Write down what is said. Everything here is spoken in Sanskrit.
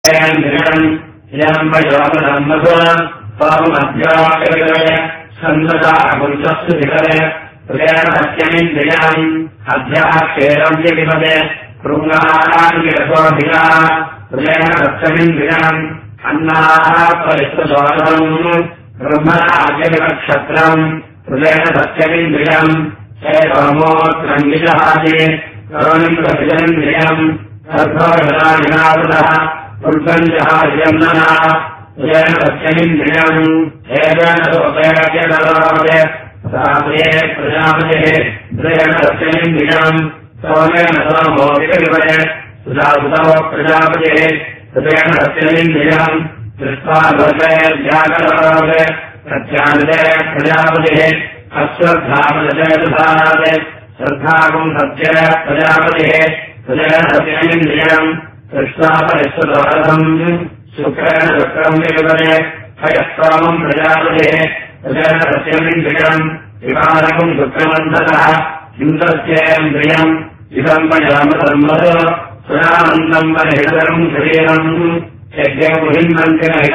अध्याक्षेरव्यविपदे पृङ्गारान्विरसोऽभिरा हृदयसप्तमिन्द्रियम् अन्नापरिष्टदोषम् ब्रह्मराज्यविवक्षत्रम् हृदयसप्तमिन्द्रियम् एवमोत्रम् विजहाति करोनिन्द्रियम् सर्वविराजिनावृतः पुल्कञ्जहार्यम्नः हृदयसप्तमिन्द्रियम् एवोपयज्ञदलोपे सापये प्रजापतेः हृदयसप्तमिन्द्रियम् सोमेन सोमो विकल्पते सुधासुतौ प्रजापतेः हृदयसप्तमिन्द्रियम् दृष्ट्वा लोके व्याकरोपे प्रत्यानते प्रजापतिः अश्रद्धापदते सुधानाते श्रद्धागुम् सत्य प्रजापतिः हृदयसप्तमिन्द्रियम् दृष्ट्वा परिष्कृतवरथम् शुक्रेण शुक्रम् विकल्पते हयस्वामम् प्रजापतिः हृदयसप्तमिन्द्रियम् विकारकम् शुक्रमन्ततः इन्द्रस्येन्द्रियम् इदम्बयामधर्मः सुरानन्दम् परिहृदरम् शरीरम् यज्ञम् हिन्वन्ति